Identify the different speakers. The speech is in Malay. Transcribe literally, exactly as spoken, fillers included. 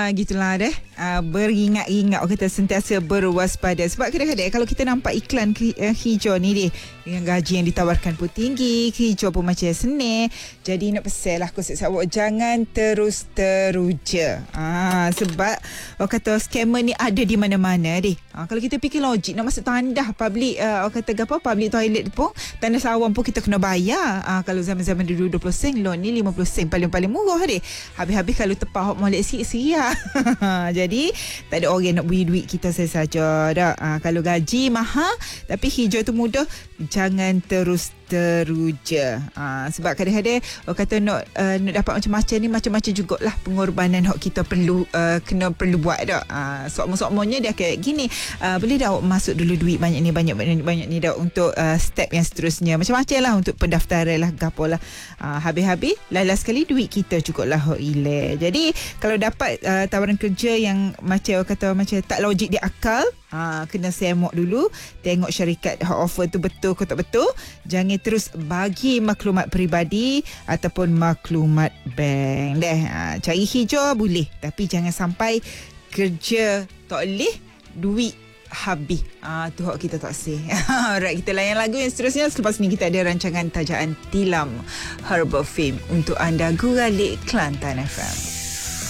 Speaker 1: Ah, gitulah deh. Ah, beringat-ingat orang kata sentiasa berwaspada. Sebab kadang-kadang kalau kita nampak iklan ke, uh, hijau ni deh, dengan gaji yang ditawarkan pun tinggi, hijau pun macam seni. Jadi nak pesan lah khusus awak, jangan terus teruja. Ah, sebab orang kata scammer ni ada di mana-mana deh. Ah, kalau kita fikir logik, nak masuk tandas public, uh, orang kata apa, public toilet pun, tandas awam pun kita kena bayar. Ah, kalau zaman-zaman dulu dua puluh sen, loan ni lima puluh sen, paling-paling murah deh. Habis-habis kalau terpahak molek sikit-sikit. Jadi tak ada orang nak beri duit kita saja dah. Ha, kalau gaji mahal tapi hijau tu mudah, jangan terus teruja. Ha, sebab kadang-kadang orang kata nak uh, nak dapat macam-macam ni, macam-macam jugalah pengorbanan hak kita perlu uh, kena perlu buat dah. Ha, sokmo-sokmonya dia kayak gini, uh, boleh dah awak masuk dulu duit banyak ni, banyak banyak, banyak ni dah untuk uh, step yang seterusnya, macam-macam lah untuk pendaftaran lah, gapo lah. Ha, habis-habis last sekali duit kita jugalah hak hilang. Jadi kalau dapat uh, tawaran kerja yang macam orang kata macam tak logik di akal, ha, kena semok dulu, tengok syarikat hak offer tu betul ke tak betul. Jangan terus bagi maklumat peribadi ataupun maklumat bank deh. Ha, cari hijau boleh, tapi jangan sampai kerja tak boleh, duit habis. Ah, tu hak kita tak sih. Alright, kita layan lagu yang seterusnya. Selepas ni kita ada rancangan tajaan tilam Herbal Fame untuk anda, Guralik Kelantan F M.